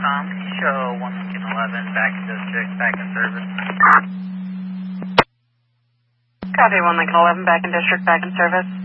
Tom, can you show 1 Lincoln 11 back in district, back in service? Copy 1 Lincoln 11 back in district, back in service.